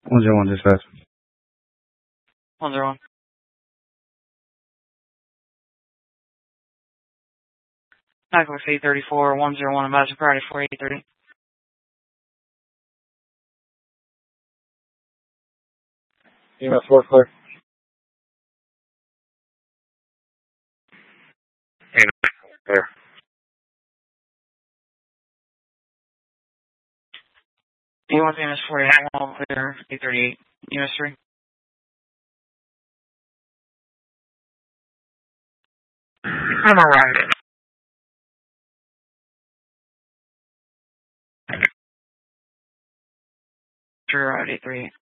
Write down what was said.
101 dispatch. 101. Michael 834, 101, advisor Friday 4830. EMS 4 clear. Clear. EMS EMS 48, all clear, 838, EMS 3. I'm alright. True, right, 838.